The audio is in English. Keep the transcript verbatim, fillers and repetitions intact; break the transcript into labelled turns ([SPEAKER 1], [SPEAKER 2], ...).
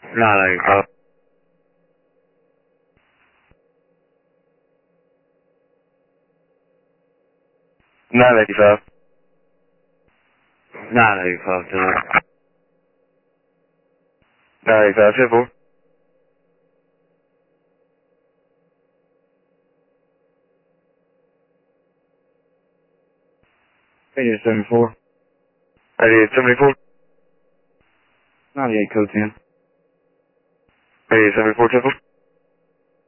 [SPEAKER 1] Not eighty-five. Not eighty-five. Not eighty-five tonight. Not eighty-five, ten four. eighty-eight seventy-four. eighty-eight seventy-four. ninety-eight code ten. eighty-eight seventy-four, ten four.